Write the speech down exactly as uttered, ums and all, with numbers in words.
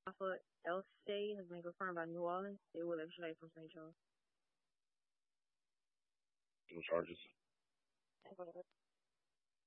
Alpha L State has been confirmed by New Orleans. They will extradite from Saint Charles. No charges.